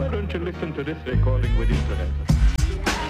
Why don't you listen to this recording with internet?